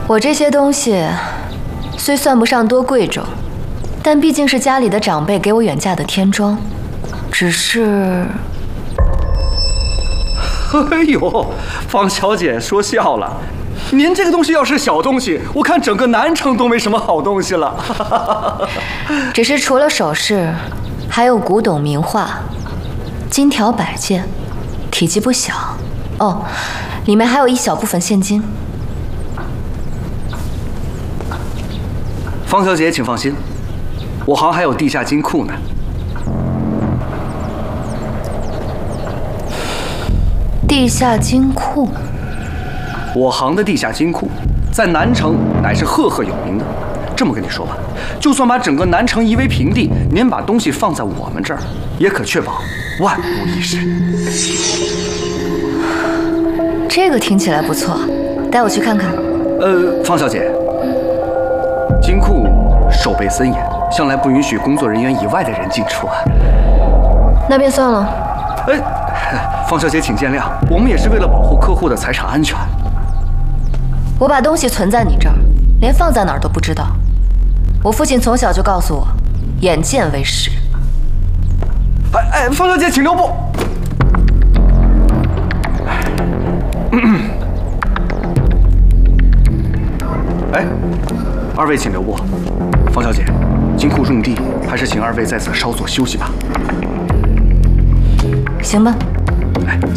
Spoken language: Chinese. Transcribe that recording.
我这些东西虽算不上多贵重，但毕竟是家里的长辈给我远嫁的天庄，只是…… 哎呦，方小姐说笑了。您这个东西要是小东西，我看整个南城都没什么好东西了。 只是除了首饰，还有古董名画、金条摆件，体积不小。哦，里面还有一小部分现金。 方小姐，请放心，我行还有地下金库呢。 地下金库。 我行的地下金库，在南城乃是赫赫有名的。这么跟你说吧，就算把整个南城夷为平地，您把东西放在我们这儿，也可确保万无一失。 这个听起来不错，带我去看看。 方小姐，金库守备森严，向来不允许工作人员以外的人进出啊。 那便算了。 方小姐，请见谅，我们也是为了保护客户的财产安全。 我把东西存在你这儿，连放在哪儿都不知道。我父亲从小就告诉我，眼见为实。 方小姐，请留步。二位请留步。方小姐，金库重地，还是请二位在此稍作休息吧。 行吧。